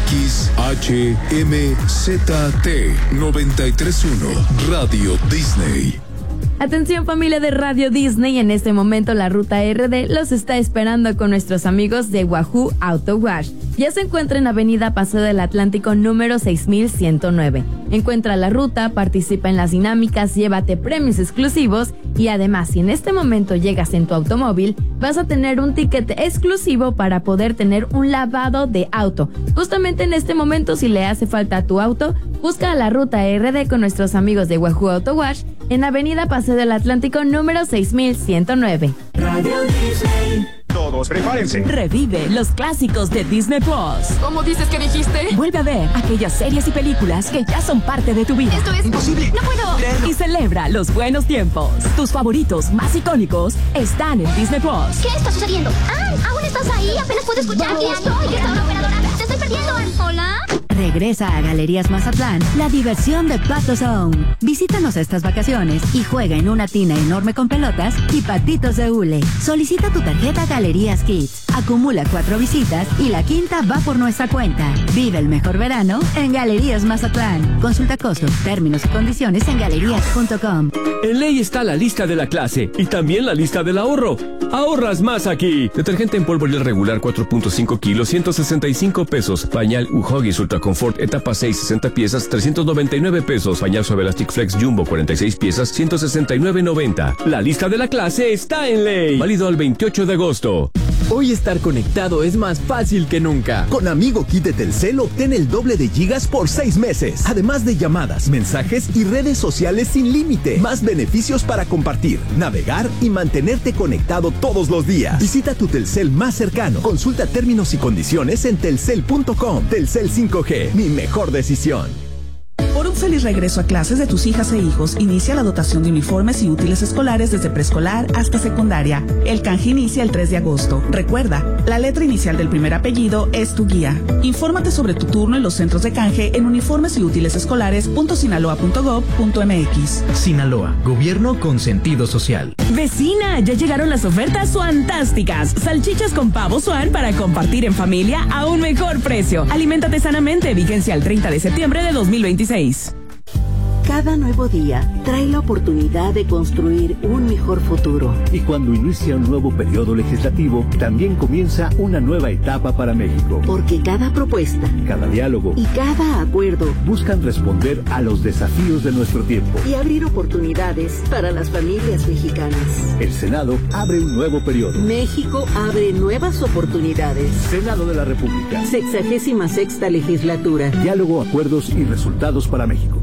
93.1 Radio Disney. Atención familia de Radio Disney, en este momento la ruta RD los está esperando con nuestros amigos de Wahoo Auto Wash. Ya se encuentra en Avenida Paseo del Atlántico número 6109. Encuentra la ruta, participa en las dinámicas, llévate premios exclusivos y además si en este momento llegas en tu automóvil vas a tener un ticket exclusivo para poder tener un lavado de auto. Justamente en este momento, si le hace falta a tu auto, busca la ruta RD con nuestros amigos de Wahoo Auto Wash en Avenida Paseo del Atlántico número 6109. Radio Disney. Todos prepárense. Revive los clásicos de Disney Plus. ¿Cómo dices que dijiste? Vuelve a ver aquellas series y películas que ya son parte de tu vida. Esto es imposible. No puedo. Y celebra los buenos tiempos. Tus favoritos más icónicos están en Disney Plus. ¿Qué está sucediendo? ¿Aún estás ahí? Apenas puedo escuchar. ¿Qué estoy? ¿Está una operadora? ¡Te estoy perdiendo! ¿Hola? Regresa a Galerías Mazatlán la diversión de Pato Zone. Visítanos estas vacaciones y juega en una tina enorme con pelotas y patitos de hule. Solicita tu tarjeta Galerías Kids. Acumula 4 visitas y la quinta va por nuestra cuenta. Vive el mejor verano en Galerías Mazatlán. Consulta costos, términos y condiciones en galerías.com. En Ley está la lista de la clase y también la lista del ahorro. Ahorras más aquí. Detergente en polvo Ariel regular 4.5 kilos, 165 pesos. Pañal Huggies Ultra Confort etapa 6, 60 piezas, 399 pesos. Pañal Suave Elastic Flex Jumbo 46 piezas, 169.90. La lista de la clase está en Ley. Válido al 28 de agosto. Hoy estar conectado es más fácil que nunca. Con Amigo Kit de Telcel obtén el doble de gigas por 6 meses. Además de llamadas, mensajes y redes sociales sin límite. Más beneficios para compartir, navegar y mantenerte conectado todos los días. Visita tu Telcel más cercano. Consulta términos y condiciones en telcel.com. Telcel 5G, mi mejor decisión. Por un feliz regreso a clases de tus hijas e hijos, inicia la dotación de uniformes y útiles escolares desde preescolar hasta secundaria. El canje inicia el 3 de agosto. Recuerda, la letra inicial del primer apellido es tu guía. Infórmate sobre tu turno en los centros de canje en uniformesyútilesescolares.sinaloa.gov.mx. Sinaloa, gobierno con sentido social. Vecina, ya llegaron las ofertas fantásticas. Salchichas con pavo Swan para compartir en familia a un mejor precio. Aliméntate sanamente, vigencia al 30 de septiembre de 2026. Cada nuevo día trae la oportunidad de construir un mejor futuro. Y cuando inicia un nuevo periodo legislativo, también comienza una nueva etapa para México. Porque cada propuesta, cada diálogo y cada acuerdo buscan responder a los desafíos de nuestro tiempo y abrir oportunidades para las familias mexicanas. El Senado abre un nuevo periodo. México abre nuevas oportunidades. Senado de la República. 66ª legislatura. Diálogo, acuerdos y resultados para México.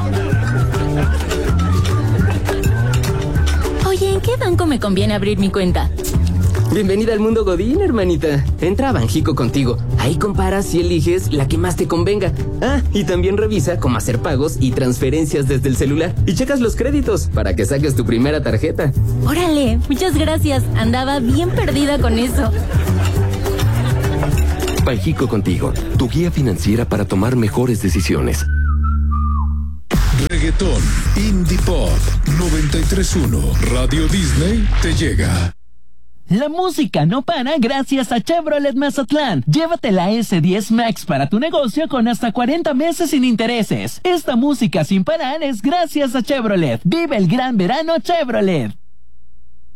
Oye, ¿en qué banco me conviene abrir mi cuenta? Bienvenida al mundo Godín, hermanita. Entra a Banjico Contigo. Ahí comparas y eliges la que más te convenga. Y también revisa cómo hacer pagos y transferencias desde el celular. Y checas los créditos para que saques tu primera tarjeta. Órale, muchas gracias. Andaba bien perdida con eso. Banjico Contigo, tu guía financiera para tomar mejores decisiones. Reggaetón, Indie Pop, 93.1 Radio Disney te llega. La música no para gracias a Chevrolet Mazatlán. Llévate la S10 Max para tu negocio con hasta 40 meses sin intereses. Esta música sin parar es gracias a Chevrolet. Vive el gran verano Chevrolet.